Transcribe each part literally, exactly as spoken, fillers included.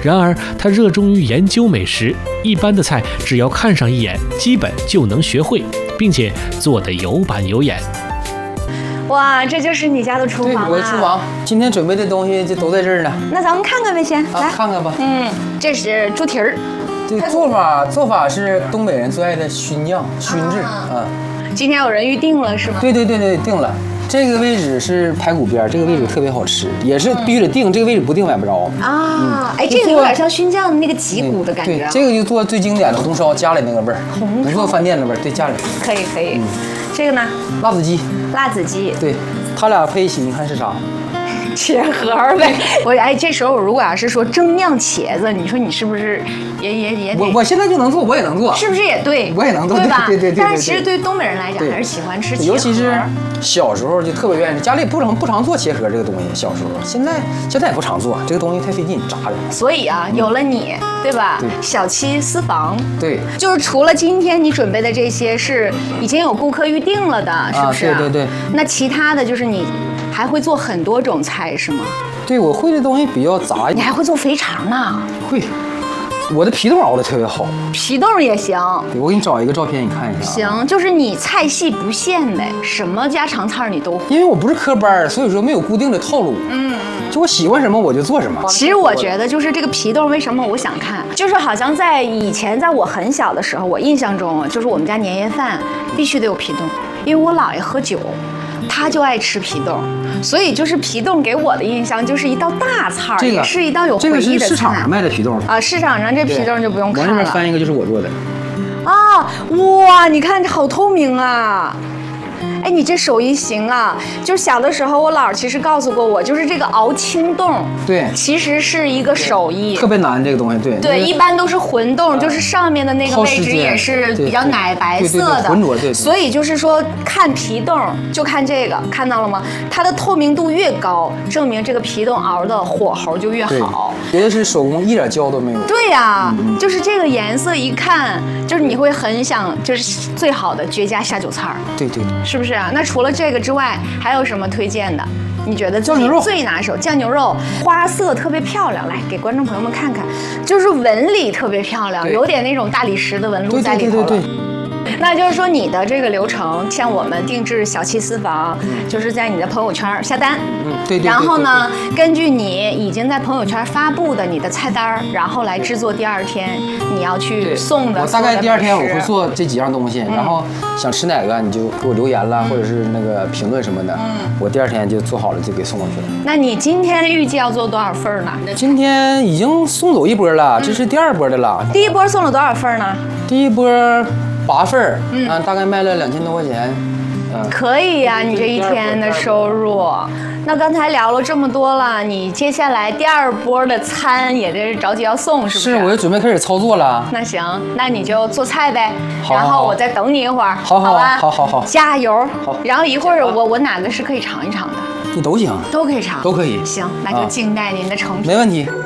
然而他热衷于研究美食，一般的菜只要看上一眼，基本就能学会，并且做得有板有眼。 哇，这就是你家的厨房啊！ 对，我的厨房，今天准备的东西就都在这儿呢。 那咱们看看呗，先啊， 来看看吧。 嗯，这是猪蹄儿。 这个做法做法是东北人最爱的熏酱，熏制啊。嗯， 今天有人预定了是吗？ 对对对对，定了。这个位置是排骨边，这个位置特别好吃，也是必须得定，这个位置不定买不着。 啊，哎，这个有点像熏酱的那个脊骨的感觉。 对，这个就做最经典的红烧，家里那个味儿，不做饭店的味儿，对，家里。 可以可以。这个呢？ 辣子鸡。 辣子鸡。 对，它俩配一起，你看是啥？ 茄盒呗。我哎，这时候如果要是说蒸酿茄子，你说你是不是也也也？ 我我现在就能做，我也能做， 是不是也对？ 我也能做， 对吧？ 对对对对。 但是其实对东北人来讲，还是喜欢吃茄盒。 尤其是小时候就特别愿意，家里不常不常做茄盒这个东西。小时候，现在现在也不常做，这个东西太费劲，炸着。 所以啊，有了你，对吧？对。小七私房。 对。 就是除了今天你准备的这些是已经有顾客预定了的，是不是？ 啊，对对对。 那其他的就是你还会做很多种菜，是吗？ 对，我会的东西比较杂。 你还会做肥肠呢？ 会，我的皮冻熬的特别好。 皮冻也行。 对，我给你找一个照片，你看一下。 行，就是你菜系不限呗，什么家常菜你都会。 因为我不是科班，所以说没有固定的套路。嗯嗯。就我喜欢什么我就做什么。 其实我觉得就是这个皮冻，为什么我想看，就是好像在以前，在我很小的时候，我印象中就是我们家年夜饭必须得有皮冻，因为我姥爷喝酒。他就爱吃皮冻，所以就是皮冻给我的印象就是一道大菜， 这个也是一道有回忆的菜。 这个是市场上卖的皮冻啊，市场上这皮冻就不用看了。 往这边翻一个就是我做的。 啊，哇，你看这好透明啊！哎，你这手艺行啊！就是小的时候，我姥其实告诉过我，就是这个熬青冻， 对， 其实是一个手艺， 特别难这个东西，对。 对，一般都是混冻，就是上面的那个位置也是比较奶白色的， 浑浊，对。 所以就是说，看皮冻就看这个，看到了吗？它的透明度越高，证明这个皮冻熬的火候就越好。 绝对是手工，一点胶都没有。 对呀，嗯、就是这个颜色一看，就是你会很想，就是最好的绝佳下酒菜儿。 对对对， 是不是啊？那除了这个之外，还有什么推荐的？你觉得自己最拿手？酱牛肉，花色特别漂亮，来给观众朋友们看看，就是纹理特别漂亮，有点那种大理石的纹路在里头了。 对对对对。 那就是说你的这个流程，像我们定制小七私房，嗯、就是在你的朋友圈下单， 嗯，对 对, 对, 对。 然后呢，根据你已经在朋友圈发布的你的菜单，然后来制作第二天你要去送的。 我大概第二天我会做这几样东西，嗯、然后想吃哪个你就给我留言啦，嗯、或者是那个评论什么的，嗯，我第二天就做好了就给送过去了。 那你今天预计要做多少份呢？ 今天已经送走一波了，这是第二波的了。 第一波送了多少份呢？ 第一波。八份儿，嗯，大概卖了两千多块钱， 嗯，可以呀、啊，你这一天的收入。那刚才聊了这么多了，你接下来第二波的餐也得着急要送，是不是？ 是，我就准备开始操作了。 那行，那你就做菜呗， 好然后我再等你一会儿， 好好吧？ 好好好， 加油。 好， 然后一会儿我我哪个是可以尝一尝的？ 你都行， 都可以尝， 都可以。 行，那就静待您的成品。 没问题。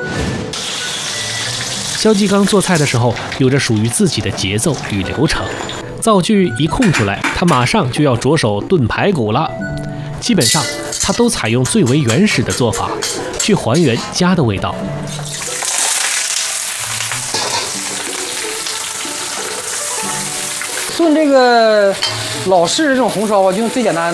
肖继刚做菜的时候有着属于自己的节奏与流程，灶具一空出来，他马上就要着手炖排骨了。基本上他都采用最为原始的做法，去还原家的味道。 炖这个老式这种红烧啊，就用最简单的